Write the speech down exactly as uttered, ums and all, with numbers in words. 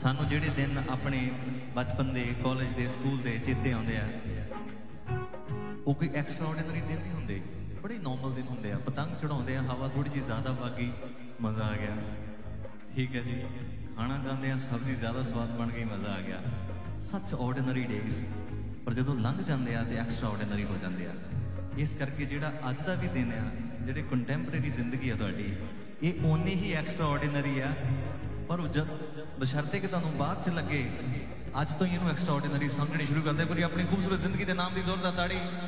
सानू जिहड़े दिन अपने बचपन के कॉलेज के स्कूल के चेते आउंदे आ वो कोई एक्सट्रा ऑर्डिनरी दिन नहीं होंगे, बड़े नॉर्मल दिन होंगे। पतंग चढ़ाते हैं, हवा थोड़ी जी ज़्यादा वग गई, मज़ा आ गया, ठीक है जी। खाना खाते हैं, सब्जी ज़्यादा स्वाद बन गई, मज़ा आ गया। सच ऑर्डिनरी डेज, पर जो लंघ जाते हैं तो एक्सट्रा ऑर्डिनरी हो जाते हैं। इस करके जो अज का भी दिन है, जो कंटैंपरेरी जिंदगी है तुहाडी, ये उन्नी ही एक्सट्रा ऑर्डिनरी है। पर जब बशर्ते कि तुहानूं बाद च लगे अज तो इनू एक्सट्रा ऑर्डिनरी समझनी शुरू करते, पूरी अपनी खूबसूरत जिंदगी के नाम की जोरदार ताड़ी।